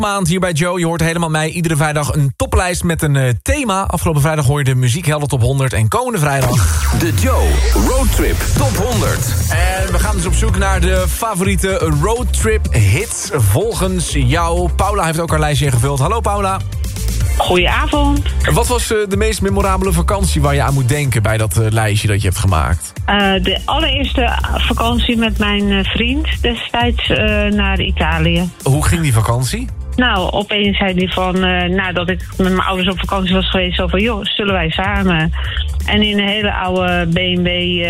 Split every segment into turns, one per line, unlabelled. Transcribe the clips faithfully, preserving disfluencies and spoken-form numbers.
Maand hier bij Joe. Je hoort helemaal mij iedere vrijdag een toplijst met een uh, thema. Afgelopen vrijdag hoor je de muziekhelden top honderd. En komende vrijdag...
De Joe Roadtrip Top honderd.
En we gaan dus op zoek naar de favoriete roadtrip hits volgens jou. Paula heeft ook haar lijstje ingevuld. Hallo Paula.
Goedenavond.
Wat was uh, de meest memorabele vakantie waar je aan moet denken bij dat uh, lijstje dat je hebt gemaakt?
Uh, de allereerste vakantie met mijn uh, vriend destijds uh, naar Italië.
Hoe ging die vakantie?
Nou, opeens zei hij van, uh, nadat ik met mijn ouders op vakantie was geweest, zo van, joh, zullen wij samen? En in een hele oude B en W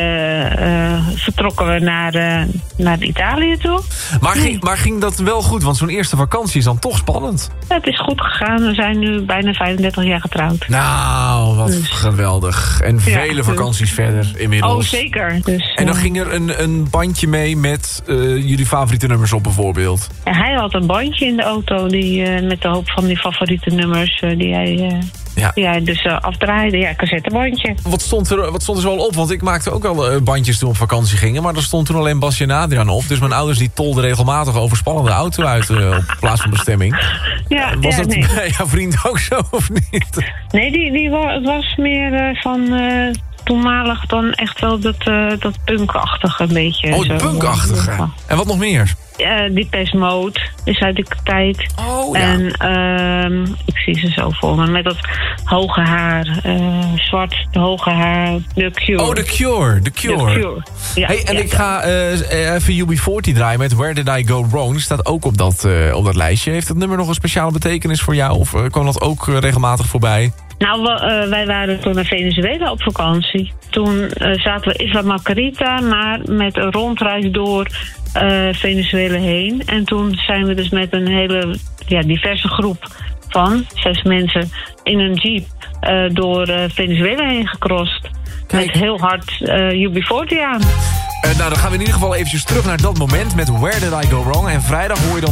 uh, uh, vertrokken we naar, uh, naar Italië toe.
Maar ging, maar ging dat wel goed? Want zo'n eerste vakantie is dan toch spannend.
Het is goed gegaan. We zijn nu bijna vijfendertig jaar getrouwd.
Nou, wat dus geweldig. En
ja,
vele vakanties dus verder inmiddels.
Oh, zeker. Dus,
en dan
uh,
ging er een, een bandje mee met uh, jullie favoriete nummers op bijvoorbeeld?
Ja, hij had een bandje in de auto die, uh, met de hoop van die favoriete nummers uh, die hij... Uh, Ja. ja, dus uh, afdraaide. Ja, cassettebandje.
Wat stond er, wat stond er zo al op? Want ik maakte ook wel uh, bandjes toen op vakantie gingen. Maar er stond toen alleen Basje en Adriaan op. Dus mijn ouders die tolden regelmatig over spannende auto uit uh, op plaats van bestemming.
Ja,
was
ja,
dat
nee.
bij jouw vriend ook zo of niet?
Nee, die, die was, het was meer uh, van... Uh, toenmalig dan echt wel dat, uh, dat punkachtige een beetje.
Oh, het punkachtige. Uh, en wat nog meer?
Uh, die Depeche Mode is uit die tijd.
Oh, ja.
En uh, ik zie ze zo voor me. Met dat hoge haar. Uh, zwart, hoge haar. The Cure.
Oh, The Cure. The Cure.
The Cure. Ja,
hey, en
ja,
ik ga uh, even U B veertig draaien met Where Did I Go Wrong. Die staat ook op dat, uh, op dat lijstje. Heeft dat nummer nog een speciale betekenis voor jou? Of uh, kwam dat ook uh, regelmatig voorbij?
Nou, we, uh, wij waren toen naar Venezuela op vakantie. Toen uh, zaten we Isla Margarita, maar met een rondreis door uh, Venezuela heen. En toen zijn we dus met een hele ja, diverse groep van zes mensen in een jeep uh, door uh, Venezuela heen gecrossed. Kijk. Met heel hard uh, U B veertig aan.
Uh, nou, dan gaan we in ieder geval eventjes terug naar dat moment met Where Did I Go Wrong. En vrijdag hoor je dan